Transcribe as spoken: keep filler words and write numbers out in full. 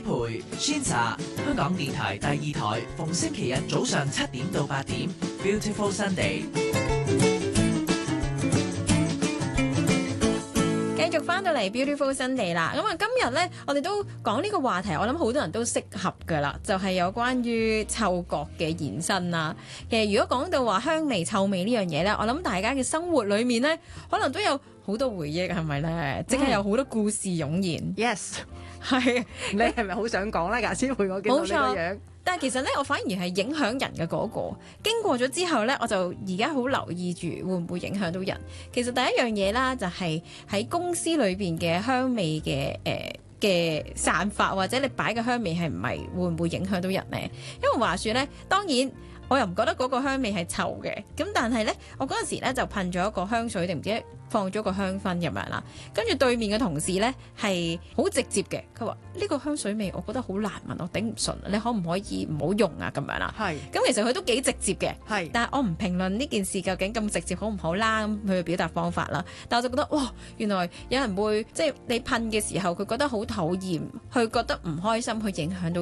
培 Shinsa 香港電台第二台，逢星期日早上七點到八點 Beautiful Sunday。 繼續翻到嚟 Beautiful Sunday 啦，咁啊今日呢，我哋都講呢個話題，我諗好多人都適合噶啦，就係、是、有關於嗅覺嘅延伸啦。其實如果講到話香味、臭味呢樣嘢呢，我諗大家嘅生活裏面呢，可能都有好多回憶，係咪呢？即係有好多故事湧現。 Yes， 係你係咪好想講咧？牙師陪我見到呢個樣。 但係其實咧，我反而係影響人嘅嗰、那個。經過咗之後咧，我就而家好留意住會唔會影響到人。其實第一樣嘢啦，就係、是、喺公司裏邊嘅香味嘅誒嘅散發，或者你擺嘅香味係唔係會唔會影響到人呢？因為話說咧，當然我又唔覺得嗰個香味係臭嘅。咁但係咧，我嗰陣時咧就噴咗一個香水定唔知放咗個香薰咁樣啦。跟住對面嘅同事咧係好直接嘅，佢話呢個香水味我覺得好難聞，我頂唔順，你可唔可以唔好用啊？咁樣啦。係。咁其實佢都幾直接嘅。係。但係我唔評論呢件事究竟咁直接好唔好啦，咁佢嘅表達方法啦。但我就覺得哇，原來有人會即係你噴嘅時候，佢覺得好討厭，佢覺得唔開心，去影響到